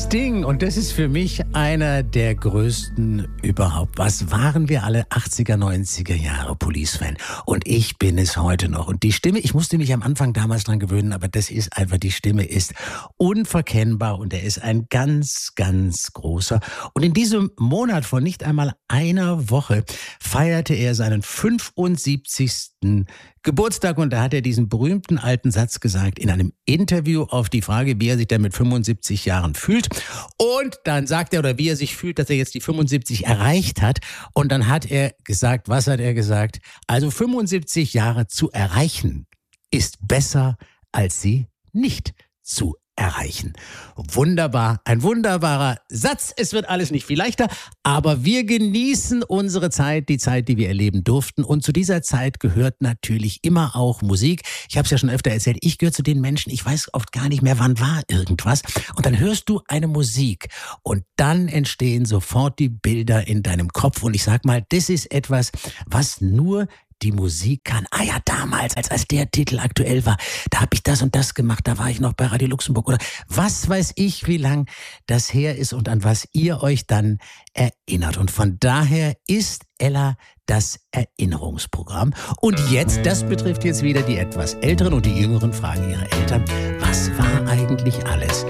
Sting, und das ist für mich einer der größten überhaupt. Was waren wir alle 80er, 90er Jahre Police-Fan? Und ich bin es heute noch. Und die Stimme, ich musste mich am Anfang damals dran gewöhnen, aber das ist einfach, die Stimme ist unverkennbar und er ist ein ganz, ganz großer. Und in diesem Monat vor nicht einmal einer Woche feierte er seinen 75. Geburtstag und da hat er diesen berühmten alten Satz gesagt in einem Interview auf die Frage, wie er sich denn mit 75 Jahren fühlt. Und dann sagt er, oder wie er sich fühlt, dass er jetzt die 75 erreicht hat. Und dann hat er gesagt, was hat er gesagt? Also 75 Jahre zu erreichen ist besser, als sie nicht zu erreichen. Wunderbar, ein wunderbarer Satz. Es wird alles nicht viel leichter, aber wir genießen unsere Zeit, die Zeit, die wir erleben durften. Und zu dieser Zeit gehört natürlich immer auch Musik. Ich habe es ja schon öfter erzählt, ich gehöre zu den Menschen, ich weiß oft gar nicht mehr, wann war irgendwas. Und dann hörst du eine Musik und dann entstehen sofort die Bilder in deinem Kopf. Und ich sag mal, das ist etwas, was nur die Musik kann. Ah ja, damals, als der Titel aktuell war, da habe ich das und das gemacht, da war ich noch bei Radio Luxemburg oder was weiß ich, wie lang das her ist und an was ihr euch dann erinnert. Und von daher ist Ella das Erinnerungsprogramm. Und jetzt, das betrifft jetzt wieder die etwas Älteren und die Jüngeren fragen ihre Eltern, was war eigentlich alles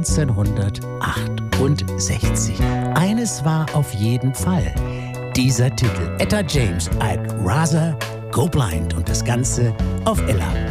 1968? Eines war auf jeden Fall dieser Titel. Etta James, I'd Rather Go Blind und das Ganze auf Ella.